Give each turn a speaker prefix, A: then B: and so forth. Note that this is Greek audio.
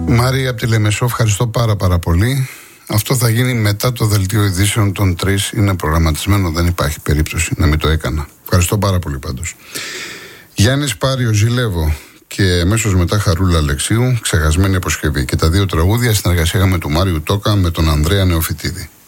A: Μάρια από τη Λεμεσό, ευχαριστώ πάρα πολύ. Αυτό θα γίνει μετά το δελτίο ειδήσεων των 3. Είναι προγραμματισμένο, δεν υπάρχει περίπτωση να μην το έκανα. Ευχαριστώ πάρα πολύ πάντως. Γιάννης Πάριο, Ζηλεύω και αμέσως μετά Χαρούλα Αλεξίου, Ξεχασμένη αποσκευή. Και τα δύο τραγούδια συνεργασία με του Μάριου Τόκα με τον Ανδρέα Νεοφυτίδη.